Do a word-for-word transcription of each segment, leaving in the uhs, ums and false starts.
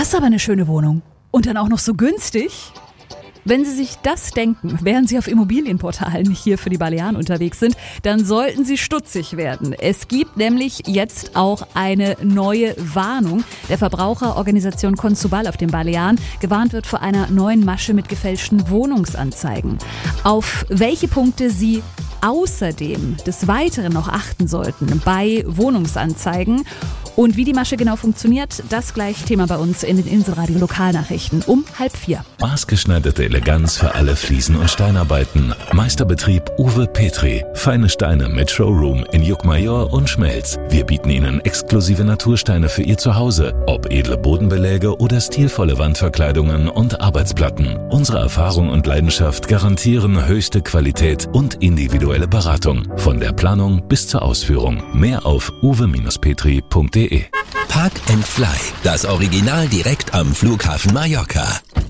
Das ist aber eine schöne Wohnung. Und dann auch noch so günstig. Wenn Sie sich das denken, während Sie auf Immobilienportalen hier für die Balearen unterwegs sind, dann sollten Sie stutzig werden. Es gibt nämlich jetzt auch eine neue Warnung der Verbraucherorganisation Consubal auf den Balearen. Gewarnt wird vor einer neuen Masche mit gefälschten Wohnungsanzeigen. Auf welche Punkte Sie außerdem des Weiteren noch achten sollten bei Wohnungsanzeigen und wie die Masche genau funktioniert, das gleich Thema bei uns in den Inselradio Lokalnachrichten um halb vier. Maßgeschneiderte Eleganz für alle Fliesen- und Steinarbeiten. Meisterbetrieb Uwe Petri. Feine Steine mit Showroom in Juckmajor und Schmelz. Wir bieten Ihnen exklusive Natursteine für Ihr Zuhause. Ob edle Bodenbeläge oder stilvolle Wandverkleidungen und Arbeitsplatten. Unsere Erfahrung und Leidenschaft garantieren höchste Qualität und individuelle Beratung. Von der Planung bis zur Ausführung. Mehr auf uwe Petri punkt de. Park and Fly, das Original direkt am Flughafen Mallorca.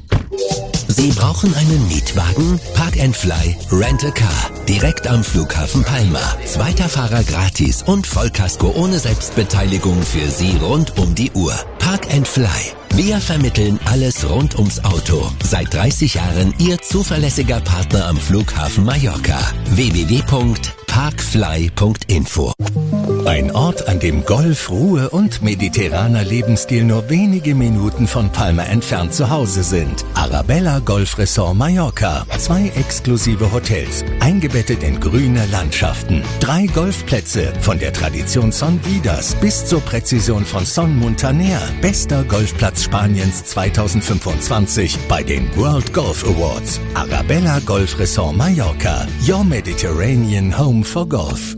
Sie brauchen einen Mietwagen? Park and Fly Rent a Car. Direkt am Flughafen Palma. Zweiter Fahrer gratis und Vollkasko ohne Selbstbeteiligung für Sie rund um die Uhr. Park and Fly. Wir vermitteln alles rund ums Auto. Seit dreißig Jahren Ihr zuverlässiger Partner am Flughafen Mallorca. w w w punkt parkfly punkt info. Ein Ort, an dem Golf, Ruhe und mediterraner Lebensstil nur wenige Minuten von Palma entfernt zu Hause sind. Arabella Golf Resort Mallorca. Zwei exklusive Hotels, eingebettet in grüne Landschaften. Drei Golfplätze, von der Tradition Son Vidas bis zur Präzision von Son Muntaner. Bester Golfplatz Spaniens zweitausendfünfundzwanzig bei den World Golf Awards. Arabella Golf Resort Mallorca. Your Mediterranean Home for Golf.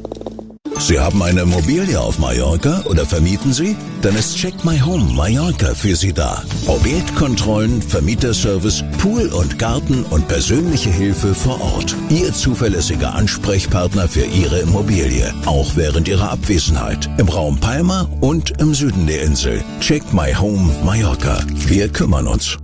Sie haben eine Immobilie auf Mallorca oder vermieten sie? Dann ist Check My Home Mallorca für Sie da. Objektkontrollen, Vermieterservice, Pool und Garten und persönliche Hilfe vor Ort. Ihr zuverlässiger Ansprechpartner für Ihre Immobilie, auch während Ihrer Abwesenheit. Im Raum Palma und im Süden der Insel. Check My Home Mallorca. Wir kümmern uns.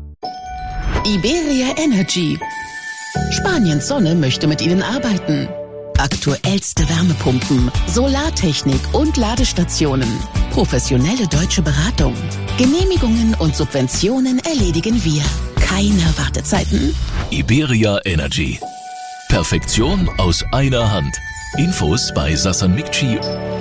Iberia Energy. Spaniens Sonne möchte mit Ihnen arbeiten. Aktuellste Wärmepumpen, Solartechnik und Ladestationen. Professionelle deutsche Beratung. Genehmigungen und Subventionen erledigen wir. Keine Wartezeiten. Iberia Energy. Perfektion aus einer Hand. Infos bei Sassan Mikci.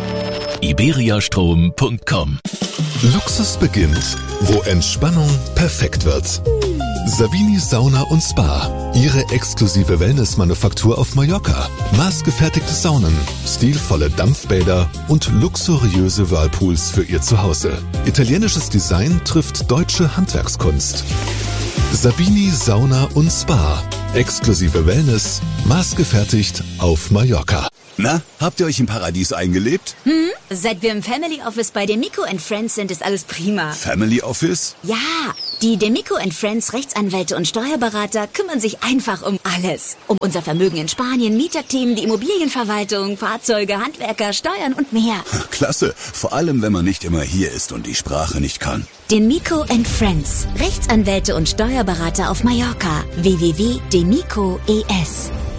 iberiastrom punkt com. Luxus beginnt, wo Entspannung perfekt wird. Savini Sauna und Spa. Ihre exklusive Wellness-Manufaktur auf Mallorca. Maßgefertigte Saunen, stilvolle Dampfbäder und luxuriöse Whirlpools für Ihr Zuhause. Italienisches Design trifft deutsche Handwerkskunst. Savini Sauna und Spa. Exklusive Wellness, maßgefertigt auf Mallorca. Na, habt ihr euch im Paradies eingelebt? Hm? Seit wir im Family Office bei Demico and Friends sind, ist alles prima. Family Office? Ja, die Demico and Friends Rechtsanwälte und Steuerberater kümmern sich einfach um alles. Um unser Vermögen in Spanien, Mieterthemen, die Immobilienverwaltung, Fahrzeuge, Handwerker, Steuern und mehr. Klasse, vor allem wenn man nicht immer hier ist und die Sprache nicht kann. Demico and Friends, Rechtsanwälte und Steuerberater auf Mallorca. w w w punkt demico punkt e s